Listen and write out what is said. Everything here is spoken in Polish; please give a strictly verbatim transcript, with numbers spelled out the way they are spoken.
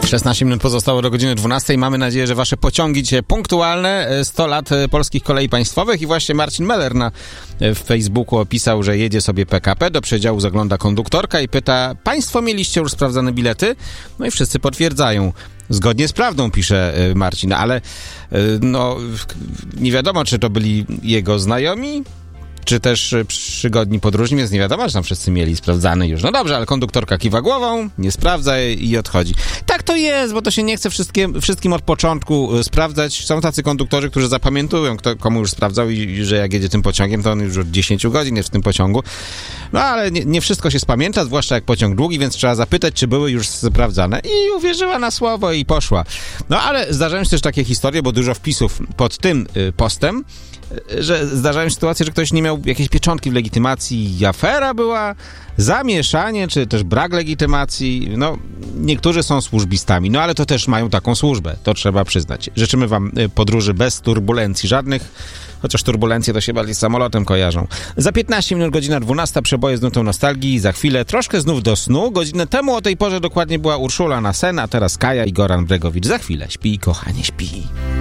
szesnaście minut pozostało do godziny dwunastej. Mamy nadzieję, że wasze pociągi dzisiaj punktualne. sto lat polskich kolei państwowych i właśnie Marcin Meller na w Facebooku opisał, że jedzie sobie P K P, do przedziału zagląda konduktorka i pyta: państwo mieliście już sprawdzane bilety? No i wszyscy potwierdzają. Zgodnie z prawdą, pisze Marcin, ale no nie wiadomo, czy to byli jego znajomi, czy też przygodni podróżni, więc nie wiadomo, że tam wszyscy mieli sprawdzane już. No dobrze, ale konduktorka kiwa głową, nie sprawdza i odchodzi. Tak to jest, bo to się nie chce wszystkim, wszystkim od początku sprawdzać. Są tacy konduktorzy, którzy zapamiętują, kto komu już sprawdzał i, i że jak jedzie tym pociągiem, to on już od dziesięciu godzin jest w tym pociągu. No ale nie, nie wszystko się spamięta, zwłaszcza jak pociąg długi, więc trzeba zapytać, czy były już sprawdzane. I uwierzyła na słowo i poszła. No ale zdarzają się też takie historie, bo dużo wpisów pod tym y, postem, że zdarzają się sytuacje, że ktoś nie miał jakiejś pieczątki w legitymacji i afera była, zamieszanie, czy też brak legitymacji. No, niektórzy są służbistami, no ale to też mają taką służbę, to trzeba przyznać. Życzymy wam podróży bez turbulencji żadnych, chociaż turbulencje to się bardziej z samolotem kojarzą. Za piętnaście minut godzina dwunasta, przeboje z nutą nostalgii, za chwilę troszkę znów do snu. Godzinę temu o tej porze dokładnie była Urszula na sen, a teraz Kaja i Goran Bregowicz. Za chwilę śpi, kochanie, śpi.